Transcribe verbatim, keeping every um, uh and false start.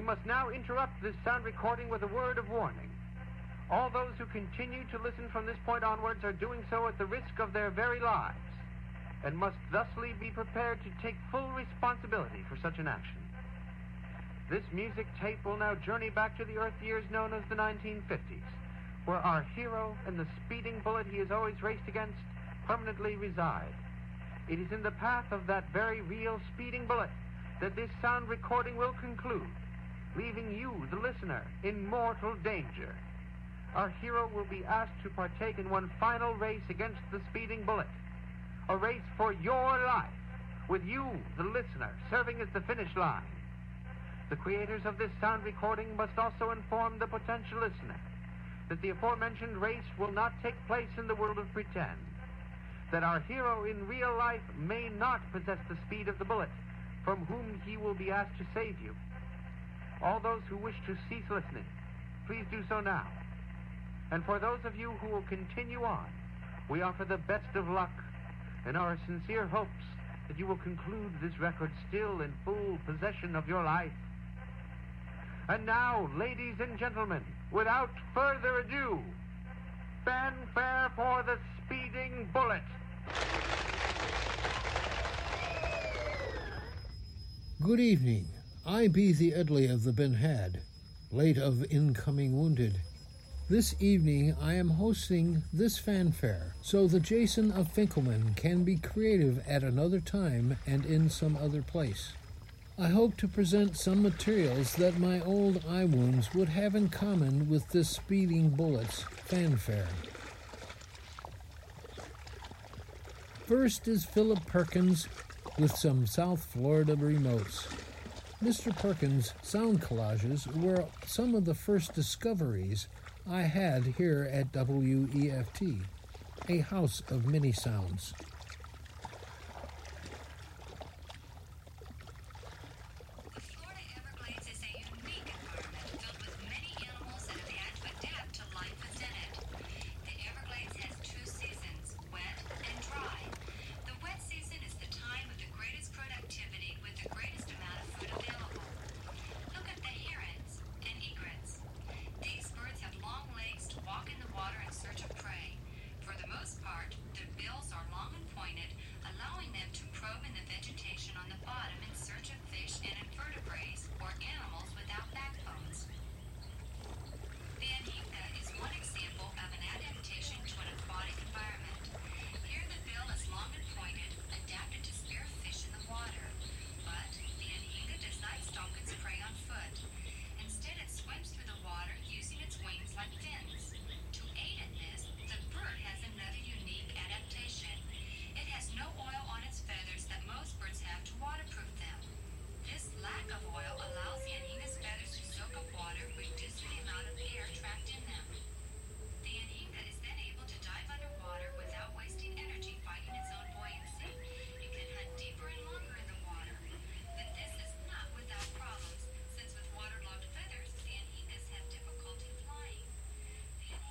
must now interrupt this sound recording with a word of warning. All those who continue to listen from this point onwards are doing so at the risk of their very lives, and must thusly be prepared to take full responsibility for such an action. This music tape will now journey back to the Earth years known as the nineteen fifties, where our hero and the speeding bullet he has always raced against permanently reside. It is in the path of that very real speeding bullet that this sound recording will conclude, leaving you, the listener, in mortal danger. Our hero will be asked to partake in one final race against the speeding bullet, a race for your life, with you, the listener, serving as the finish line. The creators of this sound recording must also inform the potential listener that the aforementioned race will not take place in the world of pretend, that our hero in real life may not possess the speed of the bullet, from whom he will be asked to save you. All those who wish to cease listening, please do so now. And for those of you who will continue on, we offer the best of luck and our sincere hopes that you will conclude this record still in full possession of your life. And now, ladies and gentlemen, without further ado, fanfare for the speeding bullet. Good evening. I be the Edley of the Ben Had, late of incoming wounded. This evening I am hosting this fanfare, so the Jason of Finkelman can be creative at another time and in some other place. I hope to present some materials that my old eye wounds would have in common with this speeding bullet's fanfare. First is Philip Perkins with some South Florida remotes. Mister Perkins' sound collages were some of the first discoveries I had here at W E F T, a house of many sounds.